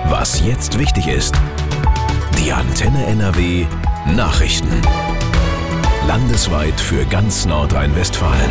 Was jetzt wichtig ist. Die Antenne NRW Nachrichten. Landesweit für ganz Nordrhein-Westfalen.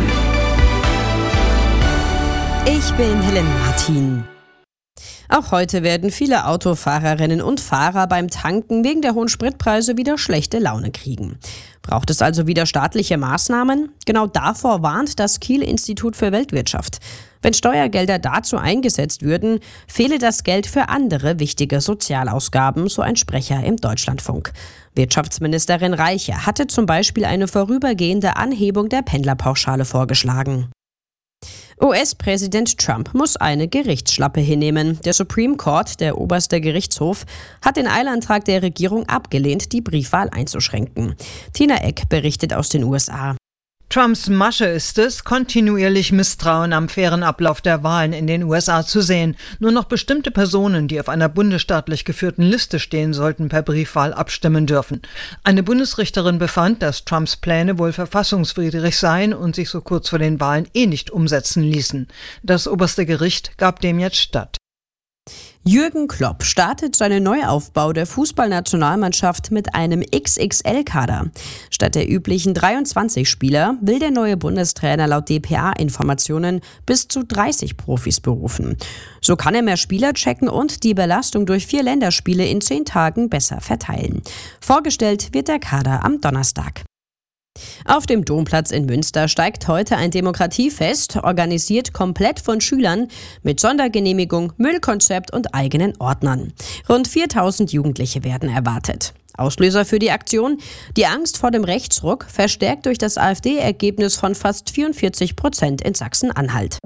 Ich bin Helen Martin. Auch heute werden viele Autofahrerinnen und Fahrer beim Tanken wegen der hohen Spritpreise wieder schlechte Laune kriegen. Braucht es also wieder staatliche Maßnahmen? Genau davor warnt das Kiel-Institut für Weltwirtschaft. Wenn Steuergelder dazu eingesetzt würden, fehle das Geld für andere wichtige Sozialausgaben, so ein Sprecher im Deutschlandfunk. Wirtschaftsministerin Reiche hatte zum Beispiel eine vorübergehende Anhebung der Pendlerpauschale vorgeschlagen. US-Präsident Trump muss eine Gerichtsschlappe hinnehmen. Der Supreme Court, der oberste Gerichtshof, hat den Eilantrag der Regierung abgelehnt, die Briefwahl einzuschränken. Tina Eck berichtet aus den USA. Trumps Masche ist es, kontinuierlich Misstrauen am fairen Ablauf der Wahlen in den USA zu sehen. Nur noch bestimmte Personen, die auf einer bundesstaatlich geführten Liste stehen, sollten per Briefwahl abstimmen dürfen. Eine Bundesrichterin befand, dass Trumps Pläne wohl verfassungswidrig seien und sich so kurz vor den Wahlen nicht umsetzen ließen. Das oberste Gericht gab dem jetzt statt. Jürgen Klopp startet seinen Neuaufbau der Fußballnationalmannschaft mit einem XXL-Kader. Statt der üblichen 23 Spieler will der neue Bundestrainer laut dpa-Informationen bis zu 30 Profis berufen. So kann er mehr Spieler checken und die Belastung durch 4 Länderspiele in 10 Tagen besser verteilen. Vorgestellt wird der Kader am Donnerstag. Auf dem Domplatz in Münster steigt heute ein Demokratiefest, organisiert komplett von Schülern, mit Sondergenehmigung, Müllkonzept und eigenen Ordnern. Rund 4000 Jugendliche werden erwartet. Auslöser für die Aktion? Die Angst vor dem Rechtsruck, verstärkt durch das AfD-Ergebnis von fast 44% in Sachsen-Anhalt.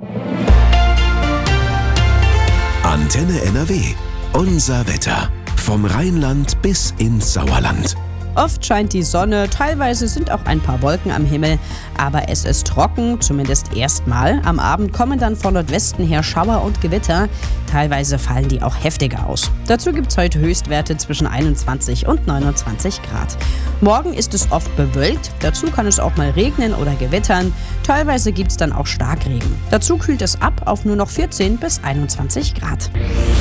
Antenne NRW. Unser Wetter. Vom Rheinland bis ins Sauerland. Oft scheint die Sonne, teilweise sind auch ein paar Wolken am Himmel, aber es ist trocken, zumindest erstmal. Am Abend kommen dann von Nordwesten her Schauer und Gewitter, teilweise fallen die auch heftiger aus. Dazu gibt es heute Höchstwerte zwischen 21 und 29 Grad. Morgen ist es oft bewölkt, dazu kann es auch mal regnen oder gewittern, teilweise gibt es dann auch Starkregen. Dazu kühlt es ab auf nur noch 14 bis 21 Grad.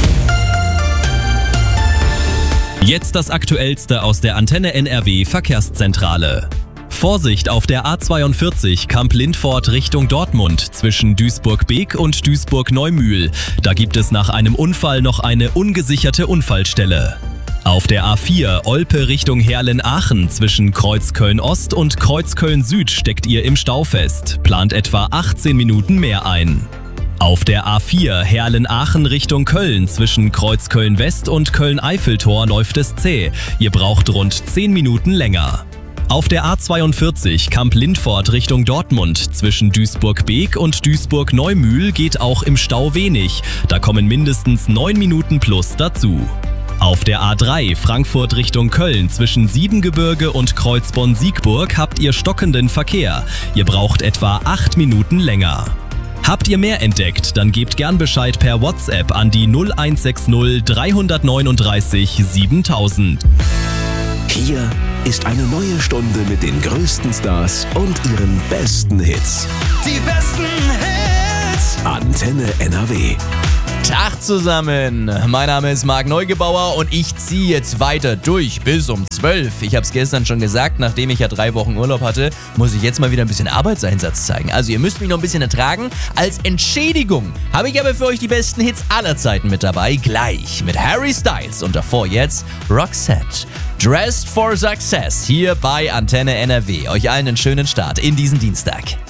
Jetzt das Aktuellste aus der Antenne NRW Verkehrszentrale. Vorsicht auf der A42 Kamp-Lindfort Richtung Dortmund zwischen Duisburg-Beek und Duisburg-Neumühl. Da gibt es nach einem Unfall noch eine ungesicherte Unfallstelle. Auf der A4 Olpe Richtung Heerlen-Aachen zwischen Kreuzköln-Ost und Kreuzköln-Süd steckt ihr im Stau fest. Plant etwa 18 Minuten mehr ein. Auf der A4 Heerlen-Aachen Richtung Köln zwischen Kreuzköln-West und Köln-Eiffeltor läuft es zäh. Ihr braucht rund 10 Minuten länger. Auf der A42 Kamp-Lindfort Richtung Dortmund zwischen Duisburg-Beek und Duisburg-Neumühl geht auch im Stau wenig. Da kommen mindestens 9 Minuten plus dazu. Auf der A3 Frankfurt Richtung Köln zwischen Siebengebirge und Kreuzbonn-Siegburg habt ihr stockenden Verkehr. Ihr braucht etwa 8 Minuten länger. Habt ihr mehr entdeckt, dann gebt gern Bescheid per WhatsApp an die 0160 339 7000. Hier ist eine neue Stunde mit den größten Stars und ihren besten Hits. Die besten Hits. Antenne NRW. Tag zusammen, mein Name ist Marc Neugebauer und ich ziehe jetzt weiter durch bis um 12. Ich habe es gestern schon gesagt, nachdem ich ja 3 Wochen Urlaub hatte, muss ich jetzt mal wieder ein bisschen Arbeitseinsatz zeigen. Also ihr müsst mich noch ein bisschen ertragen. Als Entschädigung habe ich aber für euch die besten Hits aller Zeiten mit dabei. Gleich mit Harry Styles und davor jetzt Roxette. Dressed for Success hier bei Antenne NRW. Euch allen einen schönen Start in diesen Dienstag.